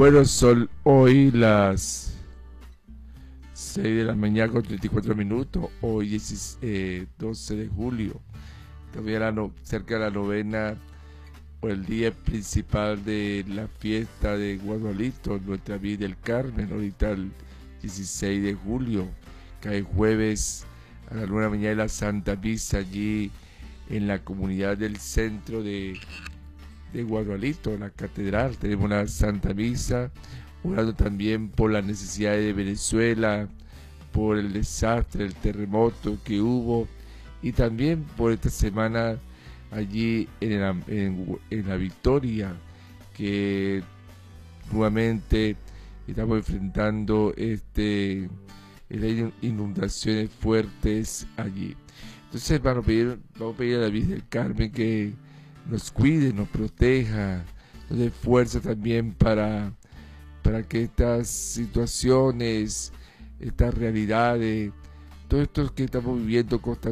Bueno, son hoy las 6 de la mañana con 34 minutos, hoy 12 de julio, todavía cerca de la novena o el día principal de la fiesta de Guadalupe, nuestra Virgen del Carmen, ahorita el 16 de julio, cae jueves a la 9 de la mañana la Santa Misa allí en la comunidad del centro de Guadalupe, la catedral. Tenemos una Santa Misa, orando también por las necesidades de Venezuela, por el desastre, el terremoto que hubo, y también por esta semana allí en la Victoria, que nuevamente estamos enfrentando inundaciones fuertes allí. Entonces vamos a pedir a la Virgen del Carmen que nos cuide, nos proteja, nos dé fuerza también para que estas situaciones, estas realidades, todo esto que estamos viviendo constantemente,